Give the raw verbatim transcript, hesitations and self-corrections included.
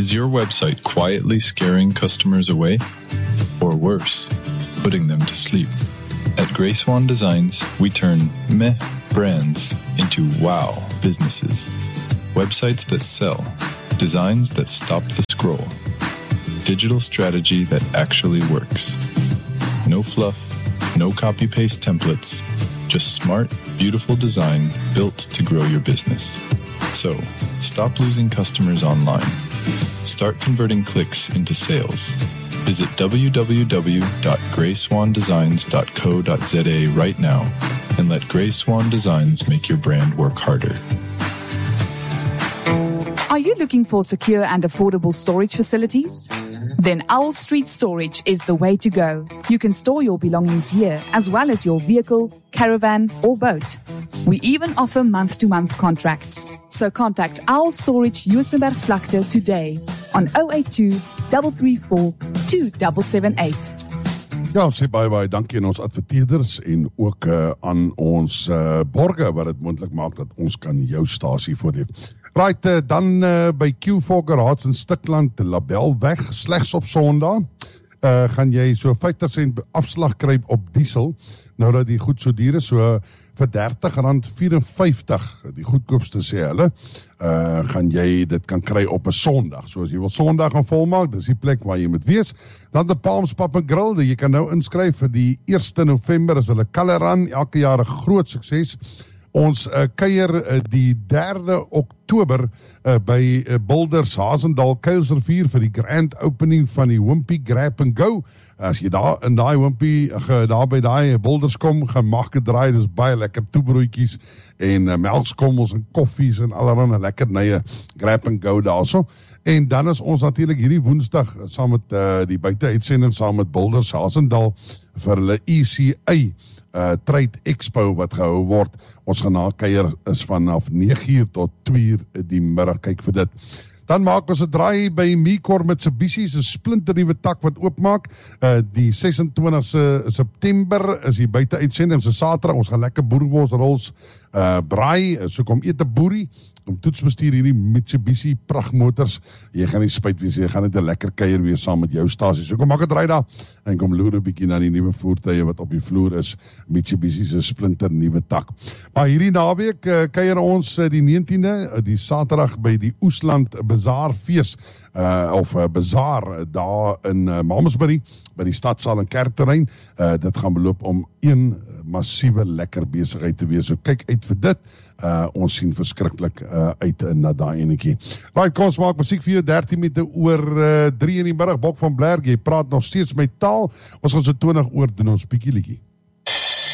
Is your website quietly scaring customers away? Or worse, putting them to sleep? At Grey Swan Designs, we turn meh brands into wow businesses. Websites that sell, designs that stop the scroll, digital strategy that actually works. No fluff, no copy-paste templates, just smart, beautiful design built to grow your business. So, stop losing customers online. Start converting clicks into sales. Visit w w w dot grey swan designs dot co dot z a right now and let Grey Swan Designs make your brand work harder. Are you looking for secure and affordable storage facilities? Then Owl Street Storage is the way to go. You can store your belongings here as well as your vehicle, caravan or boat. We even offer month-to-month contracts. So contact Owl Storage Juisenberg Vlakte today on zero eight two, three three four, two seven seven eight. Ja, ons sê baie baie dankie aan ons adverteerders en ook uh, aan ons uh, borge wat dit moontlik maak dat ons kan jou stasie voorleef. Right, uh, dan uh, by Q four Garage in Stikland, Label weg, slegs op Sondag, uh, gaan jy so vyftig sent afslag kry op diesel, nou dat die goed so duur is, so vir dertig rand vyf-en-vyftig, die goedkoopste sê hulle, uh, gaan jy dit kan kry op 'n Sondag. So as jy wil Sondag gaan volmaak, dis die plek waar jy moet wees. Dan die Palms Pub and Grill, jy kan nou inskryf vir die eerste November, is hulle Colour Run, elke jaar 'n groot sukses. Ons uh, kuier uh, die derde Oktober uh, by uh, Boulders, Hazendal, Kuilsrivier vir die grand opening van die Wimpy Grab and Go. As jy daar in daai Wimpy, uh, daar by daai Boulders kom, gaan maak het draai, dis baie lekker toebroodjies en uh, melkskommels en koffies en allerhande lekker nye Grab and Go daarso. En dan is ons natuurlik hierdie Woensdag saam met uh, die buite-uitsending saam met Boulders, Hazendal vir hulle E C A Uh, Trade Expo wat gehou word. Ons gaan na kuier is vanaf nege uur tot twee uur die middag, kyk vir dit. Dan maak ons 'n draai by Micor Mitsubishi, 'n splinternuwe tak wat oopmaak. Uh, die ses en twintigste September is die buite-uitsending, se Saterdag, ons gaan lekker boerwors rols uh, braai, so kom eet 'n boerie. Om toetsbestuur hierdie Mitsubishi pragtmotors, jy gaan nie spyt wees, jy gaan net 'n lekker kuier wees saam met jou stasie. So kom maak 'n draai daar en kom loer 'n bietjie na die nuwe voertuie wat op die vloer is, Mitsubishi se splinter nuwe tak. Maar hierdie naweek uh, kuier ons uh, die negentiende, die Saterdag by die Oesland Bazaar fees, uh, of uh, Bazaar uh, daar in uh, Malmesbury, by die stadsaal en kerkterrein. Uh, dit gaan beloop om een massiewe lekker besigheid te wees. So kyk uit vir dit. Uh, ons sien verskriklik uh, uit na daai enetjie. Right, kom ons maak musiek vir jou dertien minute oor uh, drie in die middag. Bok van Blerk, jy praat nog steeds met taal. Ons gaan so twintig oor doen ons bietjie liedjie.